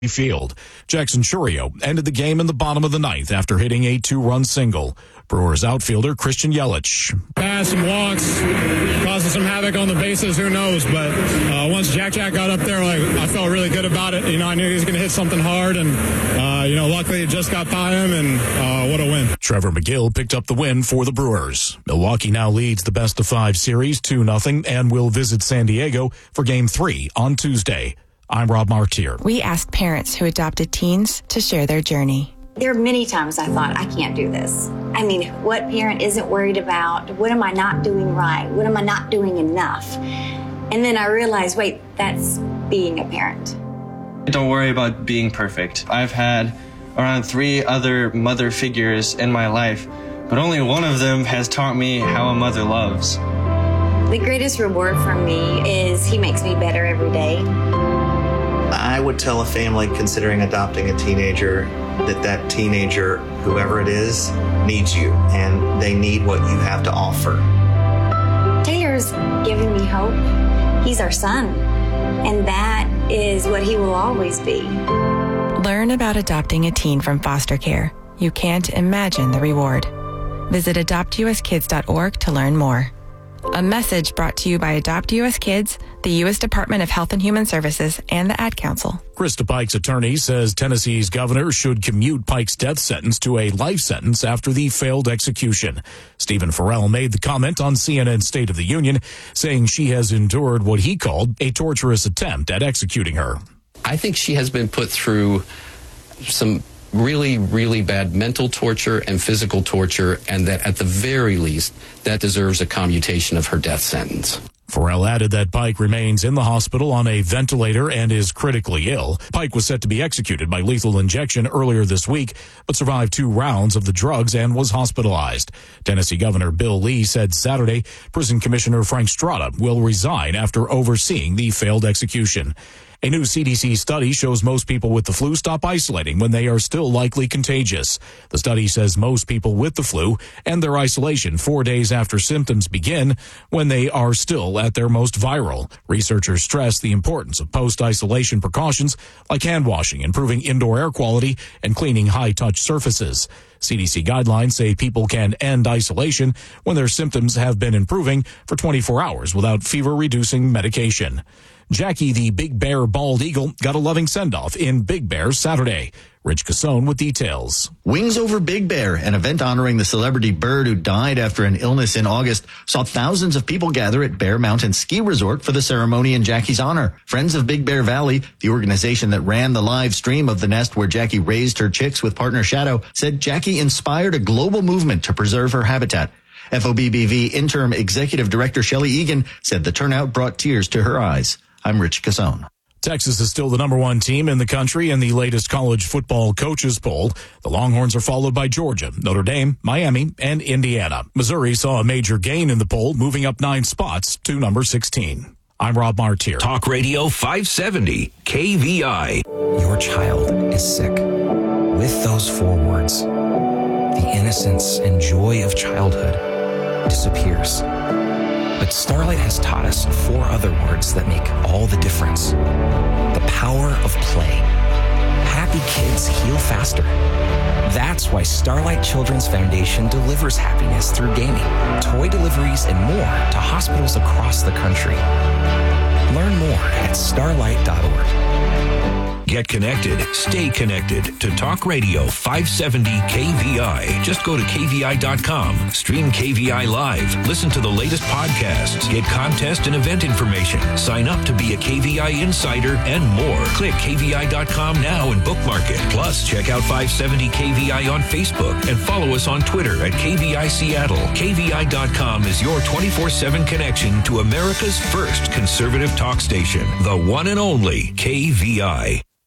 Field. Jackson Churio ended the game in the bottom of the ninth after hitting a 2-run single. Brewers outfielder Christian Yelich. Pass and walks, causing some havoc on the bases, who knows, but once Jack got up there, I felt really good about it. I knew he was going to hit something hard, and luckily it just got by him, and what a win. Trevor McGill picked up the win for the Brewers. Milwaukee now leads the best-of-5 series 2-0 and will visit San Diego for Game 3 on Tuesday. I'm Rob Martier. We asked parents who adopted teens to share their journey. There are many times I thought, I can't do this. I mean, what parent isn't worried about? What am I not doing right? What am I not doing enough? And then I realized, wait, that's being a parent. Don't worry about being perfect. I've had around 3 other mother figures in my life, but only one of them has taught me how a mother loves. The greatest reward for me is he makes me better every day. I would tell a family considering adopting a teenager that teenager, whoever it is, needs you, and they need what you have to offer. Taylor's giving me hope. He's our son, and that is what he will always be. Learn about adopting a teen from foster care. You can't imagine the reward. Visit adoptuskids.org to learn more. A message brought to you by Adopt U.S. Kids, the U.S. Department of Health and Human Services, and the Ad Council. Krista Pike's attorney says Tennessee's governor should commute Pike's death sentence to a life sentence after the failed execution. Stephen Farrell made the comment on CNN State of the Union, saying she has endured what he called a torturous attempt at executing her. I think she has been put through some really, really bad mental torture and physical torture, and that at the very least, that deserves a commutation of her death sentence. Farrell added that Pike remains in the hospital on a ventilator and is critically ill. Pike was set to be executed by lethal injection earlier this week, but survived 2 rounds of the drugs and was hospitalized. Tennessee Governor Bill Lee said Saturday Prison Commissioner Frank Strada will resign after overseeing the failed execution. A new CDC study shows most people with the flu stop isolating when they are still likely contagious. The study says most people with the flu end their isolation 4 days after symptoms begin when they are still at their most viral. Researchers stress the importance of post-isolation precautions like hand washing, improving indoor air quality, and cleaning high-touch surfaces. CDC guidelines say people can end isolation when their symptoms have been improving for 24 hours without fever-reducing medication. Jackie the Big Bear Bald Eagle got a loving send-off in Big Bear Saturday. Rich Cassone with details. Wings Over Big Bear, an event honoring the celebrity bird who died after an illness in August, saw thousands of people gather at Bear Mountain Ski Resort for the ceremony in Jackie's honor. Friends of Big Bear Valley, the organization that ran the live stream of the nest where Jackie raised her chicks with partner Shadow, said Jackie inspired a global movement to preserve her habitat. FOBBV Interim Executive Director Shelley Egan said the turnout brought tears to her eyes. I'm Rich Cassone. Texas is still the number 1 team in the country in the latest college football coaches poll. The Longhorns are followed by Georgia, Notre Dame, Miami, and Indiana. Missouri saw a major gain in the poll, moving up 9 spots to number 16. I'm Rob Martier. Talk Radio 570, KVI. Your child is sick. With those 4 words, the innocence and joy of childhood disappears. But Starlight has taught us 4 other words that make all the difference. The power of play. Happy kids heal faster. That's why Starlight Children's Foundation delivers happiness through gaming, toy deliveries, and more to hospitals across the country. Learn more at starlight.org. Get connected, stay connected to Talk Radio 570 KVI. Just go to KVI.com, stream KVI live, listen to the latest podcasts, get contest and event information, sign up to be a KVI insider, and more. Click KVI.com now and bookmark it. Plus, check out 570 KVI on Facebook and follow us on Twitter at KVI Seattle. KVI.com is your 24/7 connection to America's first conservative talk station, the one and only KVI.